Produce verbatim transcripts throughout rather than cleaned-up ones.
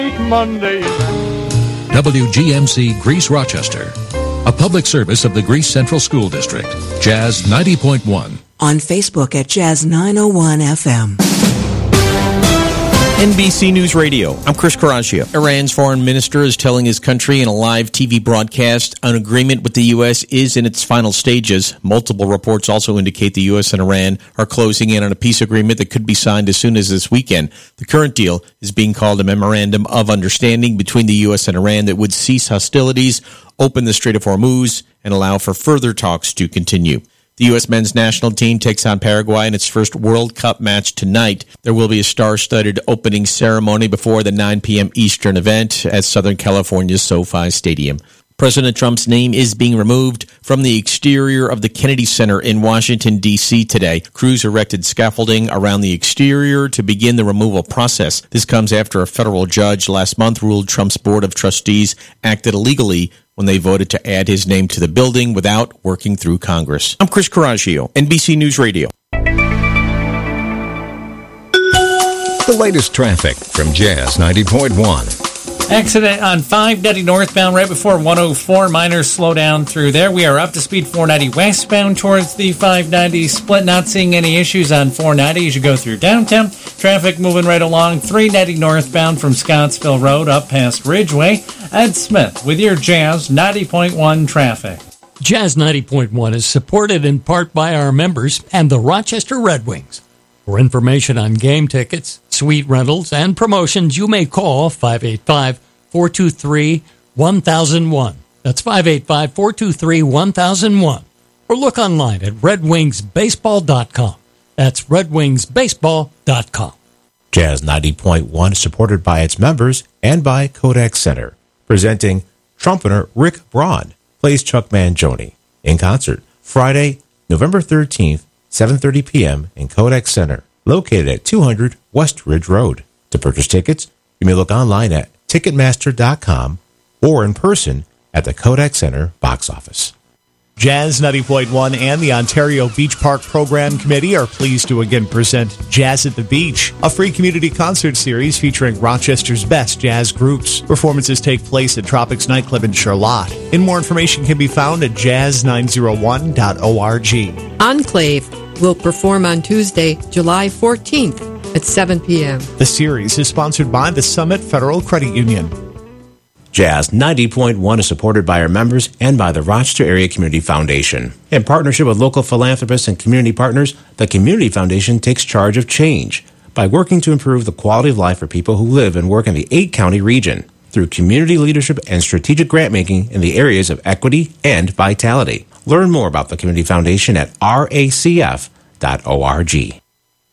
Monday. W G M C Greece Rochester, a public service of the Greece Central School District. Jazz ninety point one. On Facebook at Jazz nine oh one F M. N B C News Radio. I'm Chris Caraccio. Iran's foreign minister is telling his country in a live T V broadcast an agreement with the U S is in its final stages. Multiple reports also indicate the U S and Iran are closing in on a peace agreement that could be signed as soon as this weekend. The current deal is being called a Memorandum of Understanding between the U S and Iran that would cease hostilities, open the Strait of Hormuz, and allow for further talks to continue. The U S men's national team takes on Paraguay in its first World Cup match tonight. There will be a star-studded opening ceremony before the nine p.m. Eastern event at Southern California's SoFi Stadium. President Trump's name is being removed from the exterior of the Kennedy Center in Washington, D C today. Crews erected scaffolding around the exterior to begin the removal process. This comes after a federal judge last month ruled Trump's Board of Trustees acted illegally when they voted to add his name to the building without working through Congress. I'm Chris Caraccio, N B C News Radio. The latest traffic from Jazz ninety point one. Accident on five ninety northbound right before one oh four. Minor slowdown through there. We are up to speed four ninety westbound towards the five ninety split. Not seeing any issues on four ninety as you go through downtown. Traffic moving right along. three ninety northbound from Scottsville Road up past Ridgeway. Ed Smith with your Jazz ninety point one traffic. Jazz ninety point one is supported in part by our members and the Rochester Red Wings. For information on game tickets, suite rentals, and promotions, you may call five eight five, four two three, one thousand one. That's five eight five, four two three, one thousand one. Or look online at red wings baseball dot com. That's red wings baseball dot com. Jazz ninety point one is supported by its members and by Kodak Center, presenting trumpeter Rick Braun plays Chuck Mangione in concert Friday, November thirteenth, seven thirty p.m. in Kodak Center, located at two hundred West Ridge Road. To purchase tickets, you may look online at ticketmaster dot com or in person at the Kodak Center box office. Jazz ninety point one and the Ontario Beach Park Program Committee are pleased to again present Jazz at the Beach, a free community concert series featuring Rochester's best jazz groups. Performances take place at Tropics Nightclub in Charlotte. And more information can be found at jazz nine oh one dot org. Enclave will perform on Tuesday, July fourteenth at seven p.m. The series is sponsored by the Summit Federal Credit Union. Jazz ninety point one is supported by our members and by the Rochester Area Community Foundation. In partnership with local philanthropists and community partners, the Community Foundation takes charge of change by working to improve the quality of life for people who live and work in the eight-county region through community leadership and strategic grant-making in the areas of equity and vitality. Learn more about the Community Foundation at r a c f dot org.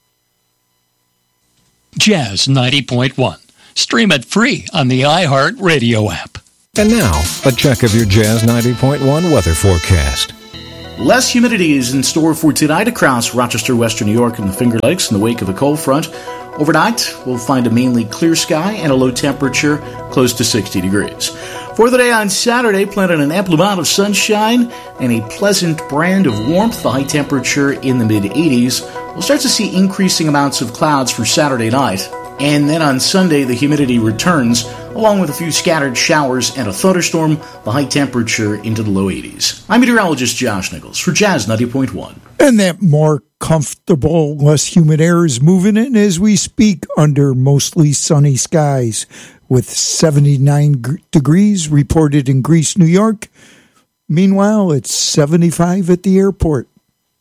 Jazz ninety point one. Stream it free on the iHeart Radio app. And now, a check of your Jazz ninety point one weather forecast. Less humidity is in store for tonight across Rochester, Western New York, and the Finger Lakes in the wake of a cold front. Overnight, we'll find a mainly clear sky and a low temperature close to sixty degrees. For the day on Saturday, plan on an ample amount of sunshine and a pleasant brand of warmth. The high temperature in the mid-eighties. We'll start to see increasing amounts of clouds for Saturday night. And then on Sunday, the humidity returns, along with a few scattered showers and a thunderstorm, the high temperature into the low eighties. I'm meteorologist Josh Nichols for Jazz ninety point one. And that more comfortable, less humid air is moving in as we speak under mostly sunny skies, with seventy-nine g- degrees reported in Greece, New York. Meanwhile, it's seventy-five at the airport.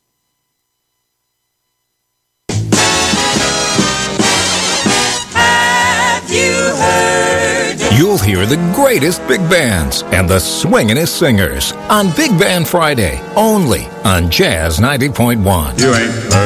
You'll hear the greatest big bands and the swingin'est singers on Big Band Friday, only on Jazz ninety point one. You ain't